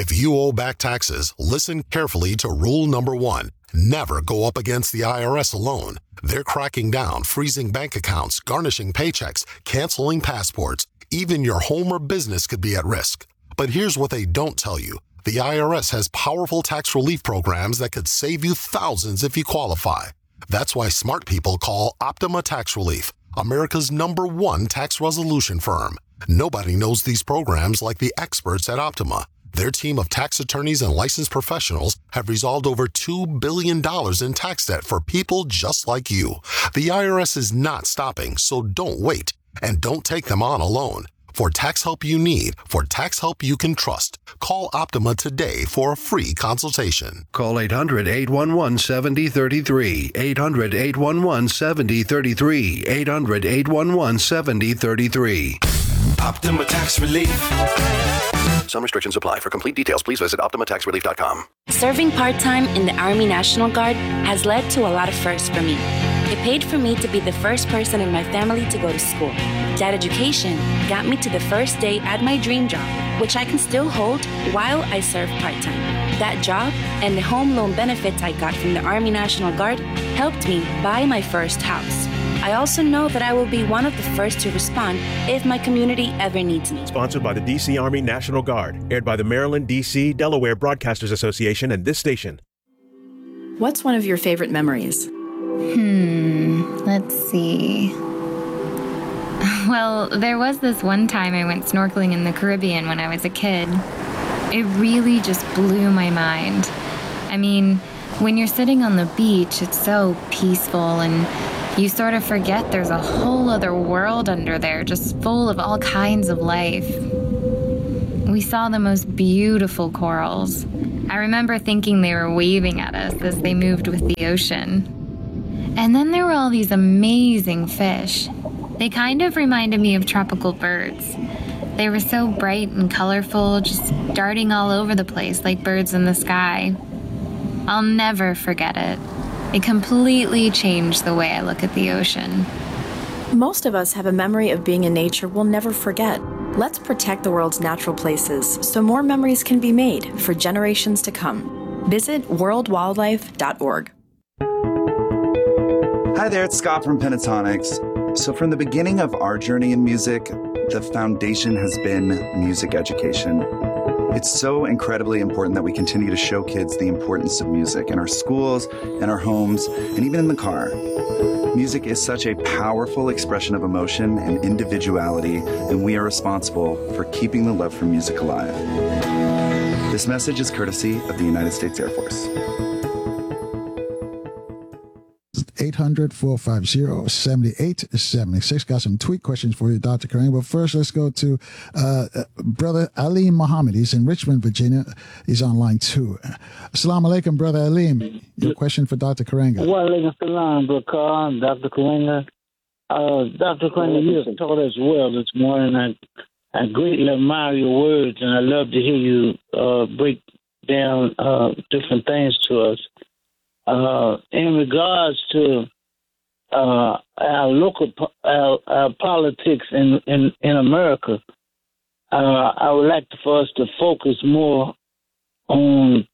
If you owe back taxes, listen carefully to rule number 1. Never go up against the IRS alone. They're cracking down, freezing bank accounts, garnishing paychecks, canceling passports. Even your home or business could be at risk. But here's what they don't tell you. The IRS has powerful tax relief programs that could save you thousands if you qualify. That's why smart people call Optima Tax Relief, America's #1 tax resolution firm. Nobody knows these programs like the experts at Optima. Their team of tax attorneys and licensed professionals have resolved over $2 billion in tax debt for people just like you. The IRS is not stopping, so don't wait. And don't take them on alone. For tax help you need, for tax help you can trust, call Optima today for a free consultation. Call 800-811-7033, 800-811-7033, 800-811-7033. Optima Tax Relief. Some restrictions apply. For complete details, please visit OptimaTaxRelief.com. Serving part-time in the Army National Guard has led to a lot of firsts for me. It paid for me to be the first person in my family to go to school. That education got me to the first day at my dream job, which I can still hold while I serve part-time. That job and the home loan benefits I got from the Army National Guard helped me buy my first house. I also know that I will be one of the first to respond if my community ever needs me. Sponsored by the D.C. Army National Guard. Aired by the Maryland, D.C., Delaware Broadcasters Association and this station. What's one of your favorite memories? Let's see. Well, there was this one time I went snorkeling in the Caribbean when I was a kid. It really just blew my mind. I mean, when you're sitting on the beach, it's so peaceful and you sort of forget there's a whole other world under there, just full of all kinds of life. We saw the most beautiful corals. I remember thinking they were waving at us as they moved with the ocean. And then there were all these amazing fish. They kind of reminded me of tropical birds. They were so bright and colorful, just darting all over the place like birds in the sky. I'll never forget it. It completely changed the way I look at the ocean. Most of us have a memory of being in nature we'll never forget. Let's protect the world's natural places so more memories can be made for generations to come. Visit worldwildlife.org. Hi there, it's Scott from Pentatonics. So from the beginning of our journey in music, the foundation has been music education. It's so incredibly important that we continue to show kids the importance of music in our schools, in our homes, and even in the car. Music is such a powerful expression of emotion and individuality, and we are responsible for keeping the love for music alive. This message is courtesy of the United States Air Force. 800-450-7876. Got some tweet questions for you, Dr. Karenga. But first, let's go to Brother Aleem Muhammad. He's in Richmond, Virginia. He's on line 2. Assalamu alaikum, Brother Aleem. Your question for Dr. Karenga. Wa alaikum salam, Dr. Karenga. Dr. Karenga, you have taught us well this morning. I greatly admire your words, and I love to hear you break down different things to us. In regards to our local our politics in America, I would like for us to focus more on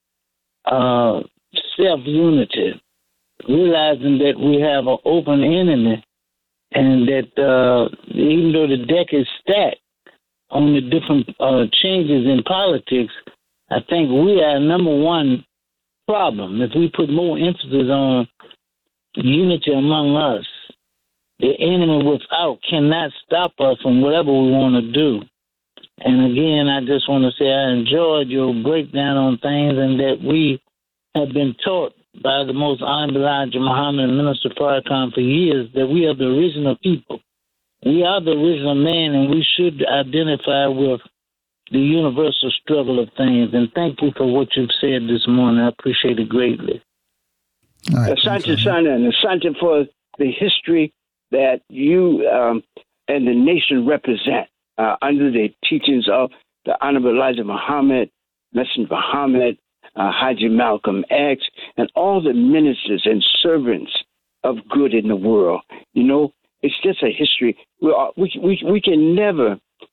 self-unity, realizing that we have an open enemy, and that even though the deck is stacked on the different changes in politics, I think we are number one problem. If we put more emphasis on unity among us, the enemy without cannot stop us from whatever we want to do. And again, I just want to say I enjoyed your breakdown on things, and that we have been taught by the most honorable Elijah Muhammad and Minister Farrakhan for years that we are the original people. We are the original man, and we should identify with the universal struggle of things. And thank you for what you've said this morning. I appreciate it greatly. Asante Sana, and Asante for the history that you and the nation represent under the teachings of the Honorable Elijah Muhammad, Messenger Muhammad, Haji Malcolm X, and all the ministers and servants of good in the world. You know, it's just a history. We can never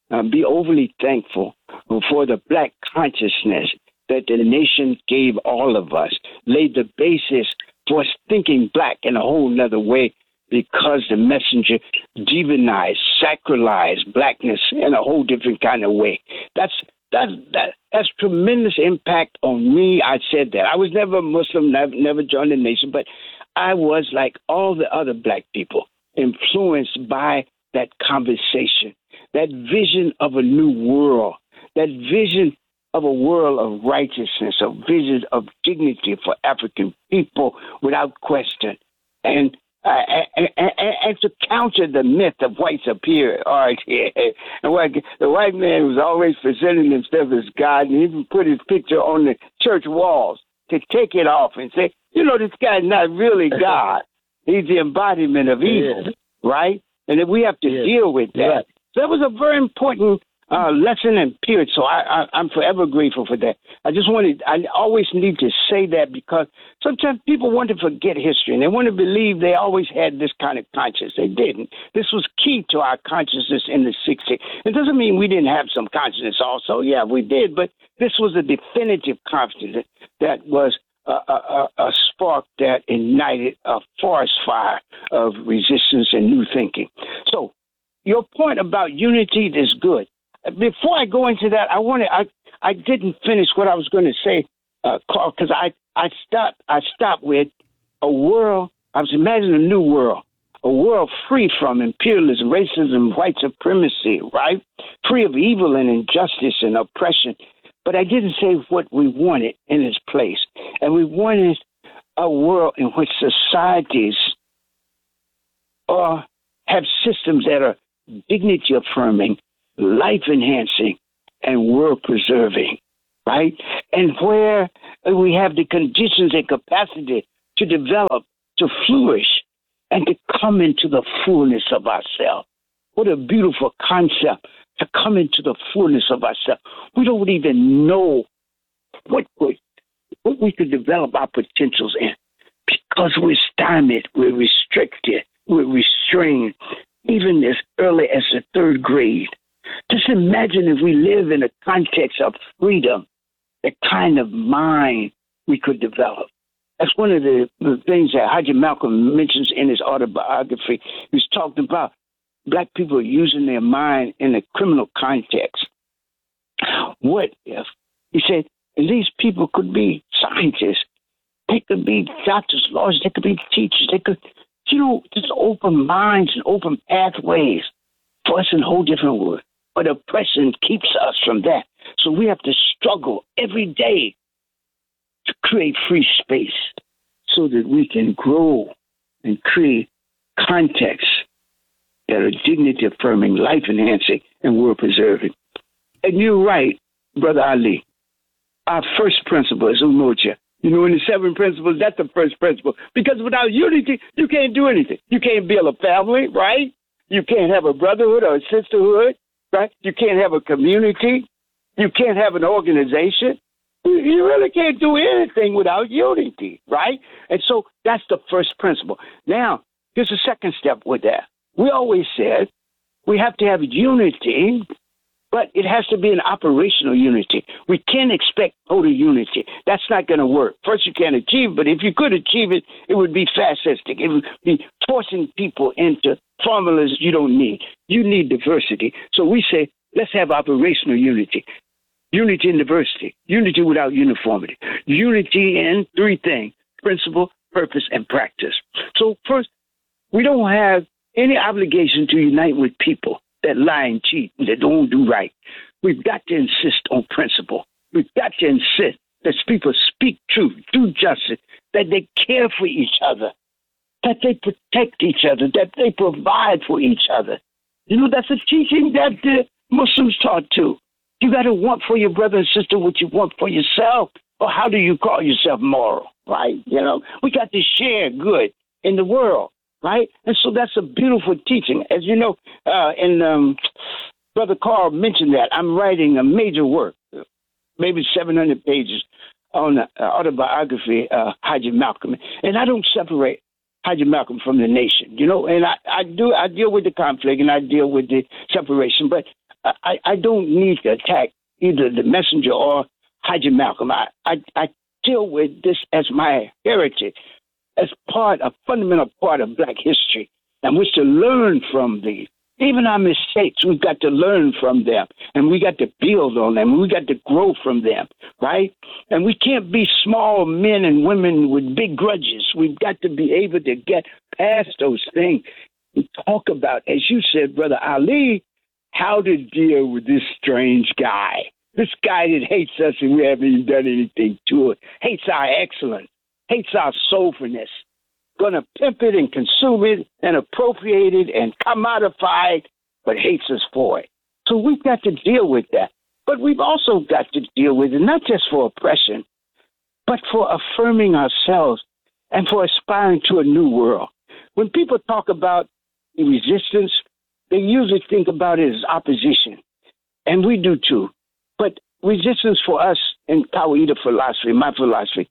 be overly thankful for the black consciousness that the nation gave all of us, laid the basis for us thinking black in a whole nother way, because the messenger demonized, sacralized blackness in a whole different kind of way. That's tremendous impact on me. I said that. I was never a Muslim, never joined the nation, but I was, like all the other black people, influenced by that conversation, that vision of a new world, that vision of a world of righteousness, a vision of dignity for African people without question. And to counter the myth of white superiority. And the white man was always presenting himself as God, and even put his picture on the church walls to take it off and say, this guy's not really God. He's the embodiment of evil, right? And that we have to deal with that. Right. So that was a very important lesson and period. So I'm forever grateful for that. I always need to say that, because sometimes people want to forget history and they want to believe they always had this kind of consciousness. They didn't. This was key to our consciousness in the 60s. It doesn't mean we didn't have some consciousness also. Yeah, we did. But this was a definitive consciousness that was a spark that ignited a forest fire of resistance and new thinking. So your point about unity is good. Before I go into that, I didn't finish what I was going to say, Carl, because I stopped with a world. I was imagining a new world, a world free from imperialism, racism, white supremacy, right? Free of evil and injustice and oppression. But I didn't say what we wanted in its place. And we wanted a world in which societies have systems that are dignity affirming, life enhancing, and world preserving, right? And where we have the conditions and capacity to develop, to flourish, and to come into the fullness of ourselves. What a beautiful concept, to come into the fullness of ourselves. We don't even know what we could develop our potentials in, because we're stymied, we're restricted, we're restrained, even as early as the third grade. Just imagine if we live in a context of freedom, the kind of mind we could develop. That's one of the things that Haji Malcolm mentions in his autobiography. He's talking about black people using their mind in a criminal context. What if, he said, these people could be scientists, they could be doctors, lawyers, they could be teachers, they could, just open minds and open pathways for us in a whole different world. But oppression keeps us from that. So we have to struggle every day to create free space so that we can grow and create contexts that are dignity affirming, life enhancing, and world preserving. And you're right, Brother Ali. Our first principle is umoja. In the 7 principles, that's the first principle. Because without unity, you can't do anything. You can't build a family, right? You can't have a brotherhood or a sisterhood, right? You can't have a community. You can't have an organization. You really can't do anything without unity, right? And so that's the first principle. Now, here's the second step with that. We always said we have to have unity, but it has to be an operational unity. We can't expect total unity. That's not going to work. First, you can't achieve, but if you could achieve it, it would be fascistic. It would be forcing people into formulas you don't need. You need diversity. So we say, let's have operational unity. Unity in diversity. Unity without uniformity. Unity in 3 things: principle, purpose, and practice. So first, we don't have any obligation to unite with people that lie and cheat and that don't do right. We've got to insist on principle. We've got to insist that people speak truth, do justice, that they care for each other, that they protect each other, that they provide for each other. That's a teaching that the Muslims taught too. You got to want for your brother and sister what you want for yourself. Or how do you call yourself moral, right? We got to share good in the world. Right? And so that's a beautiful teaching. As you know, Brother Carl mentioned that I'm writing a major work, maybe 700 pages, on the autobiography of Haji Malcolm. And I don't separate Haji Malcolm from the nation, and I deal with the conflict and I deal with the separation. But I don't need to attack either the messenger or Haji Malcolm. I deal with this as my heritage, as a fundamental part of Black history, and wish to learn from these. Even our mistakes, we've got to learn from them, and we got to build on them, and we got to grow from them, right? And we can't be small men and women with big grudges. We've got to be able to get past those things and talk about, as you said, Brother Ali, how to deal with this strange guy. This guy that hates us and we haven't even done anything to it, hates our excellence, hates our soulfulness, going to pimp it and consume it and appropriate it and commodify it, but hates us for it. So we've got to deal with that. But we've also got to deal with it, not just for oppression, but for affirming ourselves and for aspiring to a new world. When people talk about resistance, they usually think about it as opposition. And we do too. But resistance for us in Taoist philosophy, my philosophy,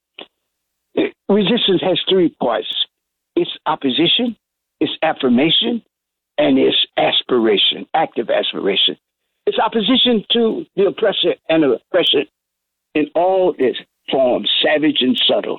resistance has three parts. It's opposition, it's affirmation, and it's aspiration, active aspiration. It's opposition to the oppressor and the oppression in all its forms, savage and subtle.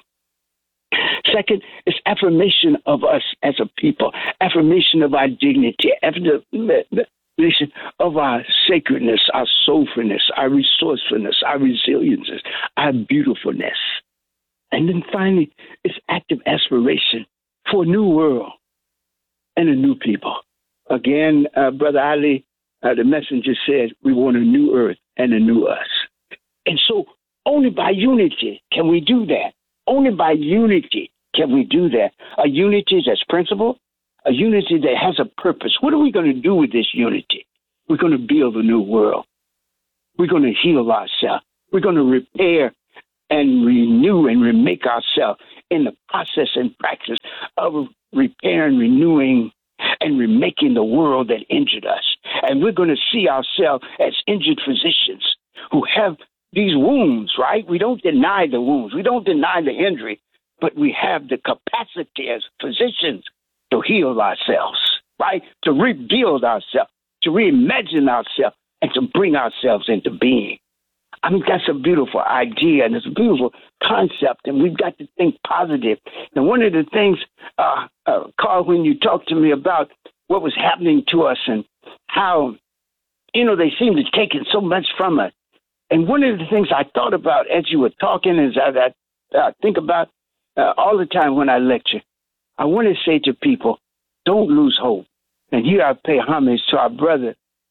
Second, it's affirmation of us as a people, affirmation of our dignity, affirmation of our sacredness, our soulfulness, our resourcefulness, our resilience, our beautifulness. And then finally, it's active aspiration for a new world and a new people. Again, Brother Ali, the messenger said, we want a new earth and a new us. And so only by unity can we do that. Only by unity can we do that. A unity that's principled, a unity that has a purpose. What are we going to do with this unity? We're going to build a new world. We're going to heal ourselves. We're going to repair and renew and remake ourselves in the process and practice of repairing, renewing, and remaking the world that injured us. And we're going to see ourselves as injured physicians who have these wounds, right? We don't deny the wounds. We don't deny the injury, but we have the capacity as physicians to heal ourselves, right? To rebuild ourselves, to reimagine ourselves, and to bring ourselves into being. I mean, that's a beautiful idea, and it's a beautiful concept, and we've got to think positive. And one of the things, Carl, when you talked to me about what was happening to us and how, they seem to take it so much from us. And one of the things I thought about as you were talking is I think about all the time when I lecture, I want to say to people, don't lose hope. And here I pay homage to our brother,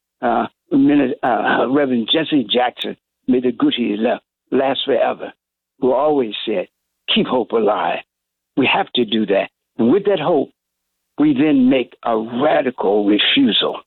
Reverend Jesse Jackson, may the good he left last forever, who always said, keep hope alive. We have to do that. And with that hope, we then make a radical refusal.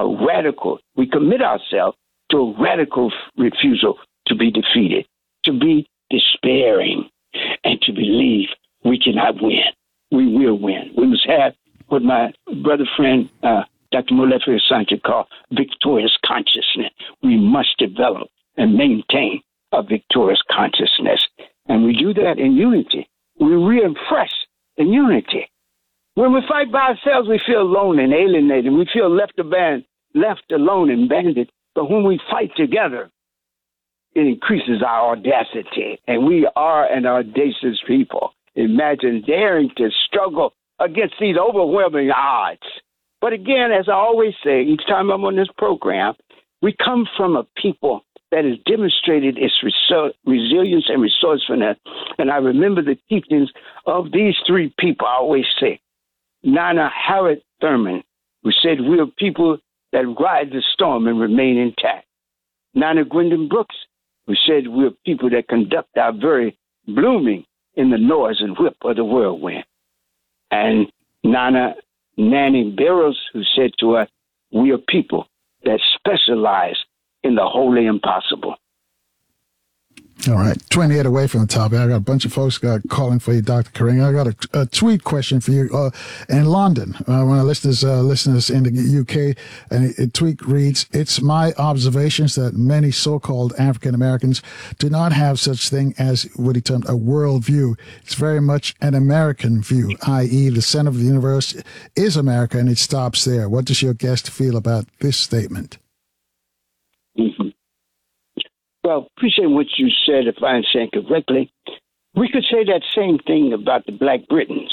We commit ourselves to a radical refusal to be defeated, to be despairing, and to believe we cannot win. We will win. We must have what my brother friend, Dr. Molefi Asante, called victorious consciousness. We must develop and maintain a victorious consciousness. And we do that in unity. We reinforce in unity. When we fight by ourselves, we feel alone and alienated. We feel left alone and banded. But when we fight together, it increases our audacity. And we are an audacious people. Imagine daring to struggle against these overwhelming odds. But again, as I always say, each time I'm on this program, we come from a people that has demonstrated its resilience and resourcefulness. And I remember the teachings of these three people. I always say, Nana Harriet Thurman, who said, we are people that ride the storm and remain intact. Nana Gwendolyn Brooks, who said, we are people that conduct our very blooming in the noise and whip of the whirlwind. And Nana Nanny Barrows, who said to us, we are people that specialize in the wholly impossible. All right, 28 away from the topic. I got a bunch of folks calling for you, Dr. Karenga. I got a tweet question for you. In London, one of listeners in the UK, and a tweet reads, it's my observations that many so-called African Americans do not have such thing as what he termed a world view. It's very much an American view, i.e. the center of the universe is America and it stops there. What does your guest feel about this statement? Well, appreciate what you said, if I understand correctly. We could say that same thing about the Black Britons.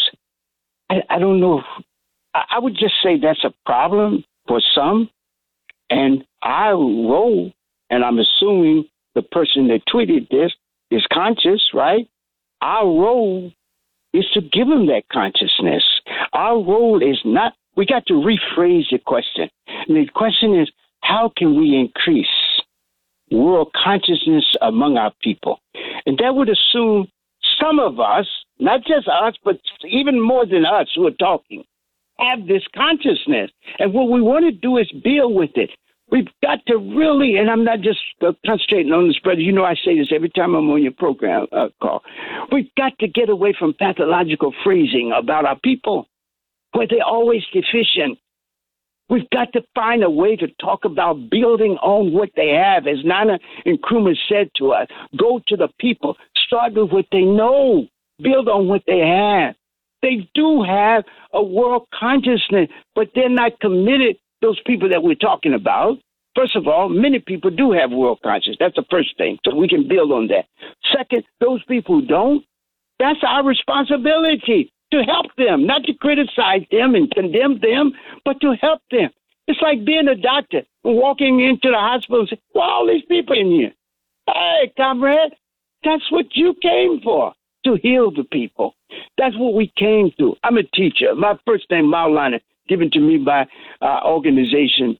I don't know. I would just say that's a problem for some. And our role, and I'm assuming the person that tweeted this is conscious, right? Our role is to give them that consciousness. Our role is not, we got to rephrase the question. And the question is, how can we increase world consciousness among our people? And that would assume some of us, not just us, but even more than us who are talking, have this consciousness. And what we want to do is build with it. We've got to really, and I'm not just concentrating on this, brother. You know I say this every time I'm on your program call. We've got to get away from pathological phrasing about our people, where they're always deficient. We've got to find a way to talk about building on what they have. As Nana Nkrumah said to us, go to the people, start with what they know, build on what they have. They do have a world consciousness, but they're not committed. Those people that we're talking about, first of all, many people do have world consciousness. That's the first thing. So we can build on that. Second, those people who don't, that's our responsibility to help them, not to criticize them and condemn them, but to help them. It's like being a doctor and walking into the hospital and saying, well, all these people in here. Hey, comrade, that's what you came for, to heal the people. That's what we came to. I'm a teacher. My first name, Maulana, given to me by organization,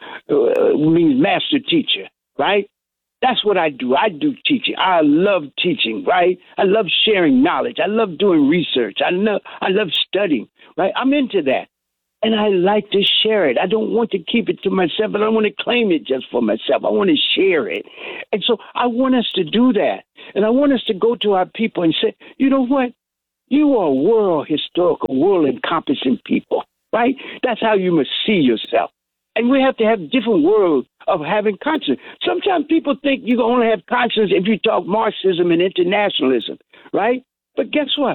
means master teacher, right? That's what I do. I do teaching. I love teaching, right? I love sharing knowledge. I love doing research. I love studying, right? I'm into that. And I like to share it. I don't want to keep it to myself. I don't want to claim it just for myself. I want to share it. And so I want us to do that. And I want us to go to our people and say, you know what? You are world historical, world encompassing people. Right? That's how you must see yourself. And we have to have different worlds of having conscience. Sometimes people think you can only have conscience if you talk Marxism and internationalism, right? But guess what?